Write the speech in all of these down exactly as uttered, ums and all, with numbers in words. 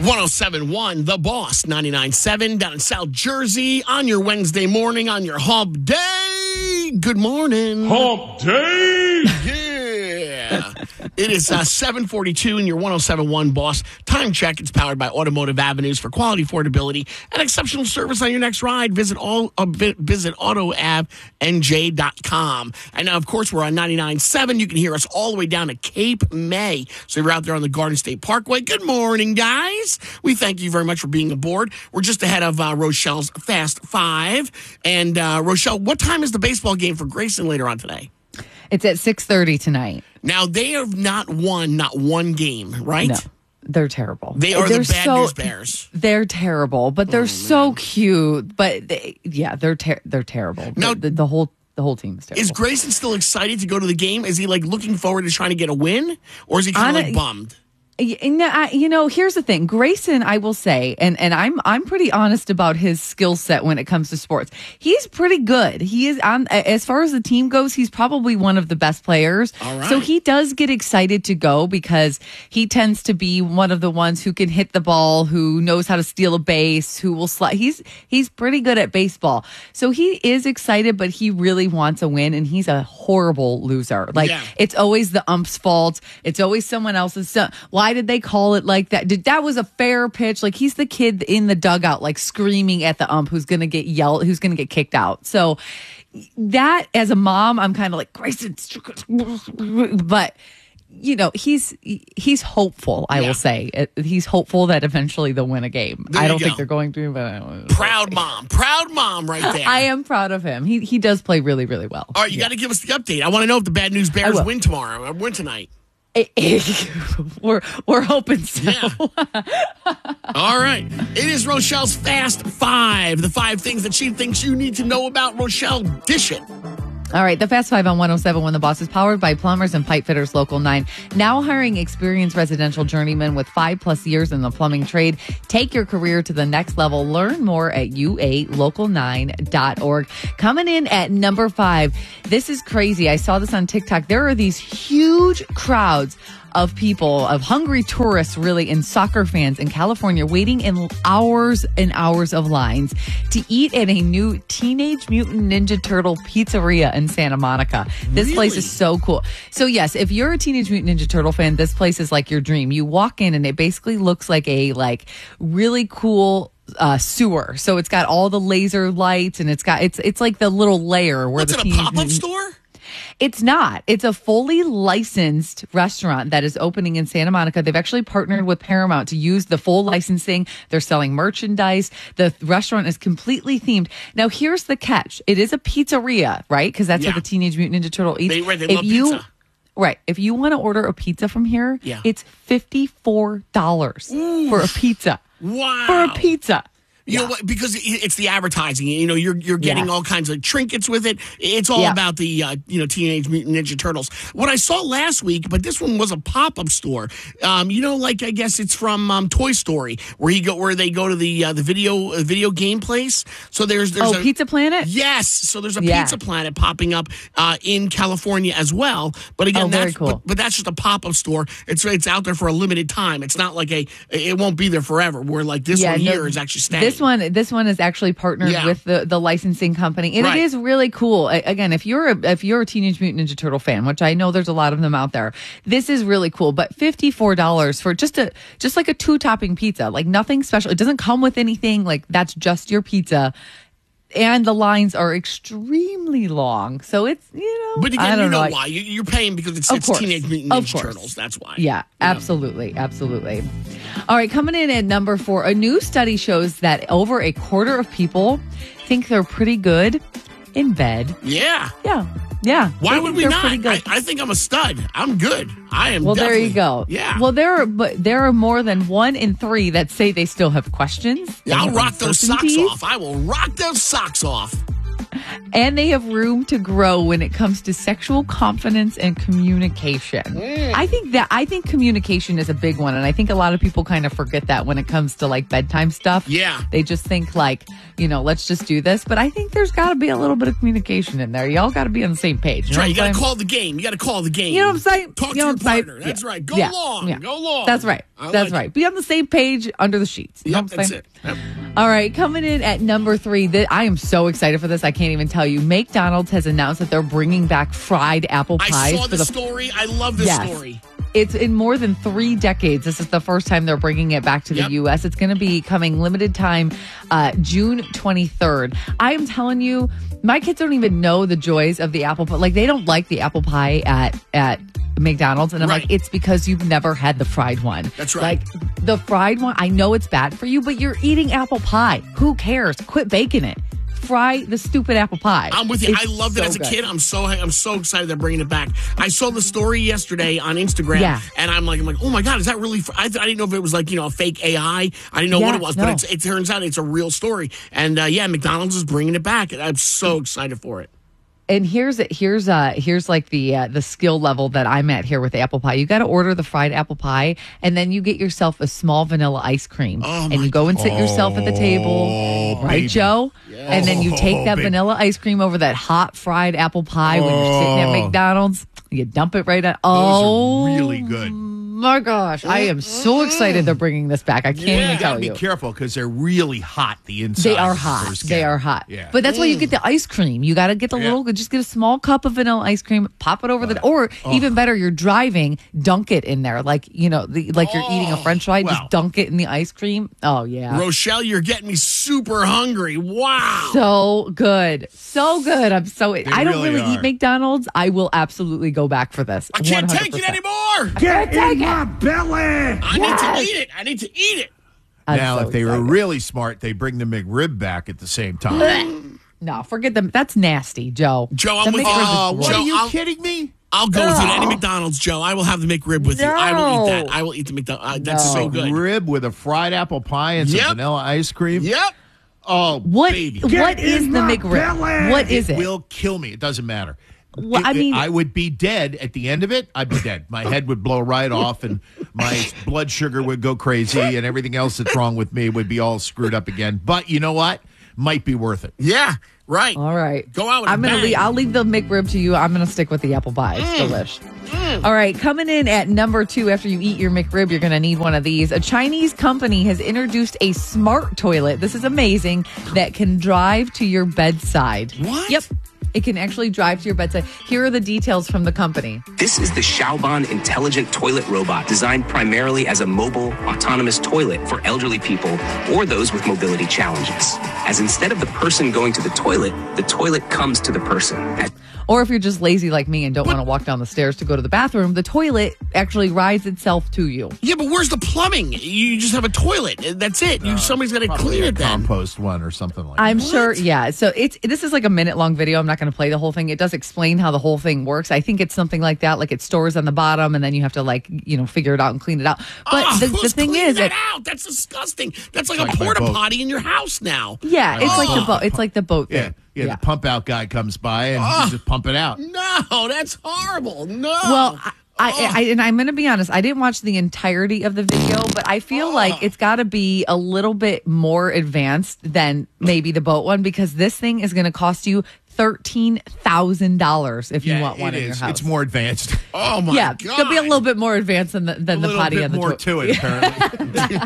one oh seven point one, The Boss, ninety-nine point seven down in South Jersey on your Wednesday morning on your hump day. Good morning. Hump day. Yeah. It is uh, seven forty-two in your one oh seven point one Boss. Time check. It's powered by Automotive Avenues for quality, affordability, and exceptional service on your next ride. Visit all uh, visit auto av n j dot com. And now, of course, we're on ninety-nine point seven. You can hear us all the way down to Cape May. So if you're out there on the Garden State Parkway, good morning, guys. We thank you very much for being aboard. We're just ahead of uh, Rochelle's Fast Five. And uh, Rochelle, what time is the baseball game for Grayson later on today? It's at six thirty tonight. Now, they have not won not one game, right? No, they're terrible. They are they're the Bad so, News Bears. They're terrible, but they're Oh, so cute. But they, yeah, they're ter- they're terrible. Now- the, the, the whole the whole team is terrible. Is Grayson still excited to go to the game? Is he like looking forward to trying to get a win? Or is he kind of like bummed? You know, you know, here's the thing. Grayson, I will say, and, and I'm I'm pretty honest about his skill set when it comes to sports. He's pretty good. He is on as far as the team goes, he's probably one of the best players. All right. So he does get excited to go because he tends to be one of the ones who can hit the ball, who knows how to steal a base, who will slide. He's he's pretty good at baseball. So he is excited, but he really wants a win, and he's a horrible loser. Like Yeah. it's always the ump's fault. It's always someone else's. So, why did they call it like that? Did that was a fair pitch? Like he's the kid in the dugout, like screaming at the ump who's going to get yelled, who's going to get kicked out. So that, as a mom, I'm kind of like Grayson, but you know, he's he's hopeful. I Yeah. will say he's hopeful that eventually they'll win a game. There I you don't go. think they're going to, but I don't Proud mom. Proud mom right there. I am proud of him. He he does play really really well. All right, you Yeah. got to give us the update. I want to know if the Bad News Bears will. win tomorrow or win tonight. we're we're hoping so. Yeah. All right. It is Rochelle's Fast Five. The five things that she thinks you need to know about. Rochelle, dish it. All right, the Fast Five on one oh seven when The Boss is powered by Plumbers and Pipe Fitters Local nine. Now hiring experienced residential journeymen with five plus years in the plumbing trade. Take your career to the next level. Learn more at u a local nine dot org. Coming in at number five, this is crazy. I saw this on TikTok. There are these huge crowds of people, of hungry tourists, really, and soccer fans in California waiting in hours and hours of lines to eat at a new Teenage Mutant Ninja Turtle pizzeria in Santa Monica. This Really? place is so cool. So yes, if you're a Teenage Mutant Ninja Turtle fan, this place is like your dream. You walk in and it basically looks like a like really cool uh sewer. So it's got all the laser lights and it's got it's it's like the little layer where What's the it, a Teenage pop-up Mutant- store? It's not. It's a fully licensed restaurant that is opening in Santa Monica. They've actually partnered with Paramount to use the full licensing. They're selling merchandise. The restaurant is completely themed. Now, here's the catch. It is a pizzeria, right? Because that's Yeah. what the Teenage Mutant Ninja Turtle eats. They, right, they if love you, pizza. Right. If you want to order a pizza from here, Yeah. it's fifty-four dollars for a pizza. Wow. For a pizza. You know what? Because it- it's the advertising. You know, you're you're getting Yes. all kinds of trinkets with it. It's all Yeah. about the uh, you know Teenage Mutant Ninja Turtles. What I saw last week, but this one was a pop up store. Um, you know, like I guess it's from um, Toy Story, where he go where they go to the uh, the video uh, video game place. So there's there's Oh, a Pizza Planet? Yes, so there's a Yeah. Pizza Planet popping up uh, in California as well. But again, Oh, very that's cool. but, but that's just a pop up store. It's it's out there for a limited time. It's not like a it won't be there forever. Where like this one no, here is actually staying. This one, this one is actually partnered Yeah. with the, the licensing company, and Right. it is really cool. A- Again, if you're a, if you're a Teenage Mutant Ninja Turtle fan, which I know there's a lot of them out there, this is really cool. But fifty-four dollars for just a just like a two topping pizza, like nothing special. It doesn't come with anything. Like that's just your pizza. And the lines are extremely long, so it's you know. But I again, don't you know like- why. You, you're paying because it's, Of it's course. Teenage Mutant Of Ninja course. Turtles. That's why. Yeah, absolutely. Absolutely. All right, coming in at number four, a new study shows that over a quarter of people think they're pretty good in bed. Yeah. Yeah. Yeah. Why They would think we they're not? pretty I, good. I think I'm a stud. I'm good. I am. Well, there you definitely- go. Yeah. Well, there are, but there are more than one in three that say they still have questions. They Yeah, I'll have rock those socks uncertainties. off. I will rock those socks off. And they have room to grow when it comes to sexual confidence and communication. Mm. I think that I think communication is a big one, and I think a lot of people kind of forget that when it comes to like bedtime stuff. Yeah. They just think like, you know, let's just do this. But I think there's got to be a little bit of communication in there. Y'all got to be on the same page. That's You know right. You got to saying? call the game. You got to call the game. You know what I'm saying? Talk you to know your what I'm saying? partner. That's Yeah. right. Go Yeah. long. Yeah. Go long. That's right. I That's like right. Be on the same page under the sheets. You Yep, know what I'm that's saying? it. Yep. All right, coming in at number three, that I am so excited for this. I can't even tell you. McDonald's has announced that they're bringing back fried apple pies. I saw for the the story. I love this Yes. story. It's in more than three decades. This is the first time they're bringing it back to the Yep. U S. It's going to be coming limited time uh, June twenty-third. I am telling you, my kids don't even know the joys of the apple pie. Like, they don't like the apple pie at at McDonald's. And I'm Right. like, it's because you've never had the fried one. That's right. Like, the fried one, I know it's bad for you, but you're eating apple pie. Who cares? Quit baking it. Fry the stupid apple pie. I'm with you. It's I loved it so as a good. kid. I'm so I'm so excited they're bringing it back. I saw the story yesterday on Instagram, Yeah. and I'm like, I'm like, oh my god, is that really? Fr-? I, I didn't know if it was like you know a fake A I. I didn't know Yeah, what it was, no. but it's, it turns out it's a real story. And uh, yeah, McDonald's is bringing it back. I'm so excited for it. And here's here's uh here's like the uh, the skill level that I'm at here with the apple pie. You got to order the fried apple pie, and then you get yourself a small vanilla ice cream, Oh, and my you go and sit yourself at the table, right, baby. Joe? And then you take Oh, that baby. vanilla ice cream over that hot fried apple pie when you're sitting at Oh. McDonald's. You dump it right at. Those Oh, are really good. my gosh! I am so excited they're bringing this back. I can't Yeah. even You tell gotta be you. careful because they're really hot. The inside. They are when you hot. first They get are them. hot. Yeah. But that's why you get the ice cream. You got to get the Yeah. little, just get a small cup of vanilla ice cream, pop it over the, or even better, you're driving, dunk it in there. Like, you know, the, like you're eating a french fry, well. just dunk it in the ice cream. Oh, yeah. Rochelle, you're getting me super hungry. Wow. So good. So good. I'm so, I don't really really are. eat McDonald's. I will absolutely go back for this. I can't one hundred take it percent. anymore. Get in my belly. I need to eat it. I need to eat it. I'm Now, so if they were excited. really smart, they bring the McRib back at the same time. No, forget them. That's nasty, Joe. Joe, I'm The with McRib you. is Uh, gross. what Joe, are you I'll- kidding me? I'll go with you to any No. McDonald's, Joe. I will have the McRib with you. I will eat that. No. I will eat the McDonald's. Uh, that's No. so good. McRib with a fried apple pie and some Yep. vanilla ice cream. Yep. Oh, What, baby. what is the McRib? What is it? will kill me. It doesn't matter. Well, It- I it- mean- I would be dead at the end of it. I'd be dead. My head would blow right off, and my blood sugar would go crazy, and everything else that's wrong with me would be all screwed up again. But you know what? Might be worth it. Yeah. Right. All right. Go out with a I'm gonna bang. leave, I'll leave the McRib to you. I'm gonna stick with the apple pie. It's delish. All right, coming in at number two after you eat your McRib, you're gonna need one of these. A Chinese company has introduced a smart toilet. This is amazing that can drive to your bedside. What? Yep. It can actually drive to your bedside. Here are the details from the company. This is the Xiaoban intelligent toilet robot, designed primarily as a mobile, autonomous toilet for elderly people or those with mobility challenges. As instead of the person going to the toilet, the toilet comes to the person. As Or if you're just lazy like me and don't want to walk down the stairs to go to the bathroom, the toilet actually rides itself to you. Yeah, but where's the plumbing? You just have a toilet. That's it. You, somebody's got to Probably clean a it then. compost one or something like I'm that. sure, yeah. So it's this is like a minute long video. I'm not going to play the whole thing. It does explain how the whole thing works. I think it's something like that, like it stores on the bottom, and then you have to like you know figure it out and clean it out. But Ah, the, the who's thing cleaning is, that it, out? That's disgusting. That's like, like a my porta boat. potty in your house now. yeah, it's like the Oh. boat. It's like the boat Yeah, thing. yeah, The pump out guy comes by and Ah. you just pump it out. No, that's horrible. No. Well, I, I, I and I'm going to be honest. I didn't watch the entirety of the video, but I feel like it's got to be a little bit more advanced than maybe the boat one because this thing is going to cost you thirteen thousand dollars if you Yeah, want one it in your is. house. It's more advanced. oh my yeah, god. it'll be a little bit more advanced than the, than a the little potty bit and the more toilet. to it, apparently.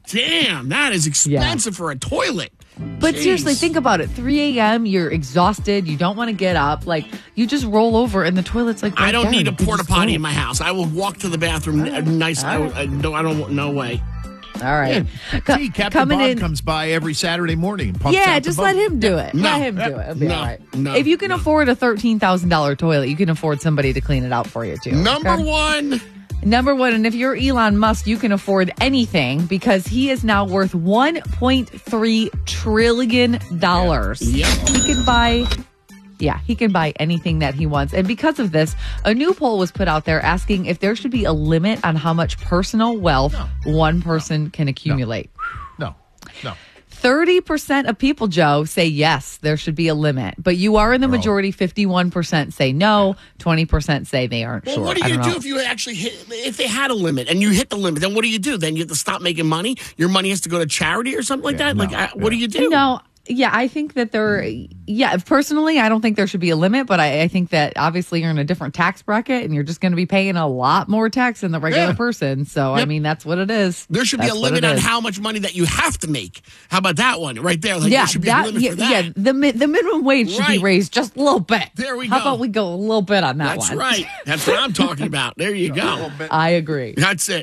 Damn, that is expensive for a toilet. But Jeez. seriously, think about it. three a.m., you're exhausted. You don't want to get up. Like, you just roll over and the toilet's like, I right don't there. need a You can porta just potty go. in my house. I will walk to the bathroom. uh, Nice. I, I don't. I don't. No way. All right. Co- See, Captain coming Bob in. comes by every Saturday morning and pumps Yeah, out just the let boat. him do it. No. Let him do it. It'll be No. all right. No. If you can No. afford a thirteen thousand dollars toilet, you can afford somebody to clean it out for you, too. Number okay? one. Number one, and if you're Elon Musk, you can afford anything because he is now worth one point three trillion dollars. Yep. He can buy, yeah, he can buy anything that he wants. And because of this, a new poll was put out there asking if there should be a limit on how much personal wealth one person can accumulate. No, no. thirty percent of people, Joe, say yes, there should be a limit. But you are in the majority. fifty-one percent say no, twenty percent say they aren't Well, sure. what do I you don't do know. if you actually hit, if they had a limit and you hit the limit? Then what do you do? Then you have to stop making money? Your money has to go to charity or something like that? no, like, I, what do you do? No, yeah, I think that there, yeah, personally, I don't think there should be a limit, but I, I think that obviously you're in a different tax bracket and you're just going to be paying a lot more tax than the regular Yeah. person. So, I Yep. mean, that's what it is. There should That's be a what limit it on is. how much money that you have to make. How about that one right there? Like, Yeah, there should be that, a limit yeah, for that. yeah. The mi- the minimum wage should Right. be raised just a little bit. There we How go. about we go a little bit on that That's one? right. That's what I'm talking about. There you go. I agree. That's it.